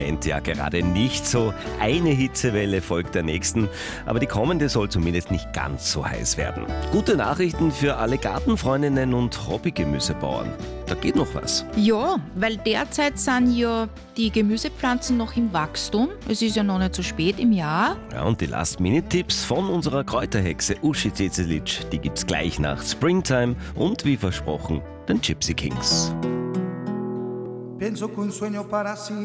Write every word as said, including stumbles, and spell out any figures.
Ja, gerade nicht so. Eine Hitzewelle folgt der nächsten, aber die kommende soll zumindest nicht ganz so heiß werden. Gute Nachrichten für alle Gartenfreundinnen und Hobbygemüsebauern. Da geht noch was. Ja, weil derzeit sind ja die Gemüsepflanzen noch im Wachstum. Es ist ja noch nicht so spät im Jahr. Ja, und die Last-Minute-Tipps von unserer Kräuterhexe Uschi Cecilic, die gibt's gleich nach Springtime und wie versprochen, den Gypsy Kings. Pienso que un sueño para sí